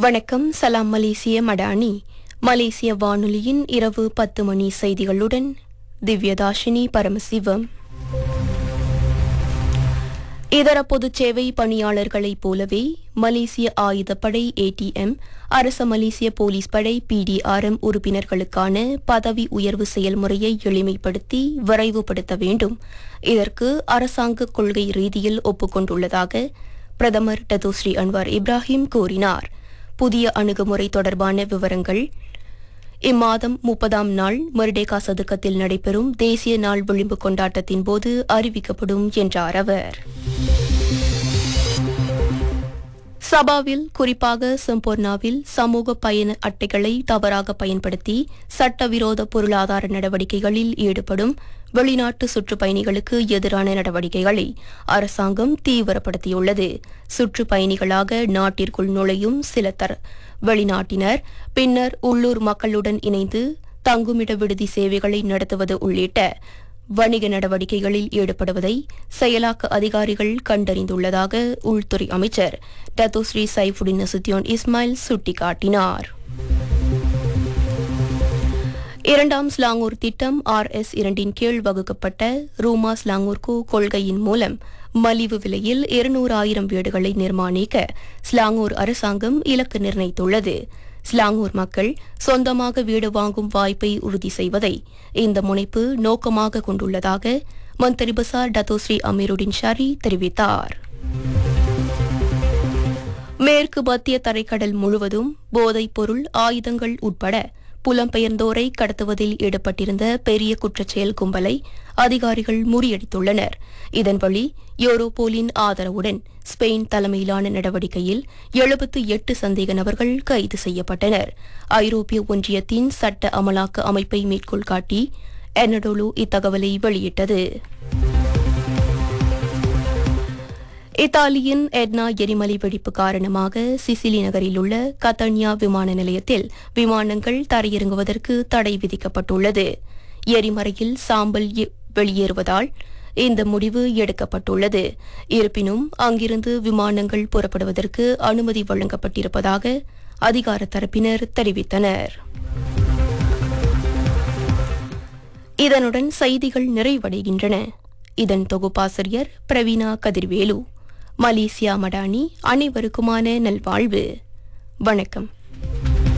வணக்கம். சலாம் மலேசிய மடானி. மலேசிய வானொலியின் இரவு 10 மணி செய்திகளுடன் திவ்யதாஷினி பரமசிவம். இதர பொதுச் சேவை பணியாளர்களைப் போலவே மலேசிய ஆயுதப்படை ATM, அரச மலேசிய போலீஸ் படை PDRM உறுப்பினர்களுக்கான பதவி உயர்வு செயல்முறையை எளிமைப்படுத்தி விரைவுபடுத்த வேண்டும். இதற்கு அரசாங்க கொள்கை ரீதியில் ஒப்புக்கொண்டுள்ளதாக பிரதமர் டத்தோஸ்ரீ அன்வார் இப்ராஹிம் கூறினார். புதிய அணுகுமுறை தொடர்பான விவரங்கள் இம்மாதம் 30ஆம் நாள் மர்டேகா சதுக்கத்தில் நடைபெறும் தேசிய நாள் விளிம்பு கொண்டாட்டத்தின் போது அறிவிக்கப்படும் என்றார் அவர். சபாவில், குறிப்பாக சம்பூர்ணாவில் சமூக பயண அட்டைகளை தவறாக பயன்படுத்தி சட்டவிரோத பொருளாதார நடவடிக்கைகளில் ஈடுபடும் வெளிநாட்டு சுற்றுப்பயணிகளுக்கு எதிரான நடவடிக்கைகளை அரசாங்கம் தீவிரப்படுத்தியுள்ளது. சுற்றுப்பயணிகளாக நாட்டிற்குள் நுழையும் சில வெளிநாட்டினர் பின்னர் உள்ளூர் மக்களுடன் இணைந்து தங்குமிட விடுதி சேவைகளை நடத்துவது உள்ளிட்ட வணிக நடவடிக்கைகளில் ஈடுபடுவதை செயலாக்க அதிகாரிகள் கண்டறிந்துள்ளதாக உள்துறை அமைச்சர் டத்தோஸ்ரீ சைஃபுடின் நசுத்தியோன் இஸ்மாயில் சுட்டிக்காட்டினார். 2ஆம் ஸ்லாங்கூர் திட்டம் RS2 கீழ் வகுக்கப்பட்ட ரூமா ஸ்லாங்கூர்கு கொள்கையின் மூலம் மலிவு விலையில் 200,000 வீடுகளை நிர்மாணிக்க ஸ்லாங்கூர் அரசாங்கம் இலக்கு நிர்ணயித்துள்ளது. ஸ்லாங்கூர் மக்கள் சொந்தமாக வீடு வாங்கும் வாய்ப்பை உறுதி செய்வதை இந்த முனைப்பு நோக்கமாக கொண்டுள்ளதாக மந்திரி பசார் டத்தோஸ்ரீ அமீருடின் ஷாரி தெரிவித்தார். மேற்கு மத்திய தரைக்கடல் முழுவதும் போதைப் பொருள், ஆயுதங்கள் உட்பட புலம்பெயர்ந்தோரை கடத்துவதில் ஈடுபட்டிருந்த பெரிய குற்றச்செயல் கும்பலை அதிகாரிகள் முறியடித்துள்ளனர். இதன்படி யூரோபோலின் ஆதரவுடன் ஸ்பெயின் தலைமையிலான நடவடிக்கையில் 78 சந்தேக நபர்கள் கைது செய்யப்பட்டனர். ஐரோப்பிய ஒன்றியத்தின் சட்ட அமலாக்க அமைப்பை மேற்கோள் காட்டி எனடோலு இத்தகவலை வெளியிட்டது. இத்தாலியின் எட்னா எரிமலை வெடிப்பு காரணமாக சிசிலி நகரில் உள்ள கத்தன்யா விமான நிலையத்தில் விமானங்கள் தரையிறங்குவதற்கு தடை விதிக்கப்பட்டுள்ளது. எரிமலையில் சாம்பல் வெளியேறுவதால் இந்த முடிவு எடுக்கப்பட்டுள்ளது. இருப்பினும் அங்கிருந்து விமானங்கள் புறப்படுவதற்கு அனுமதி வழங்கப்பட்டிருப்பதாக அதிகார தரப்பினர் தெரிவித்தனர். இதனுடன் செய்திகள் நிறைவடைகின்றன. இதன் தொகுப்பாசிரியர் பிரவீனா கதிர்வேலு. மலேசியா மடானி. அனைவருக்குமான நல்வாழ்வு. வணக்கம்.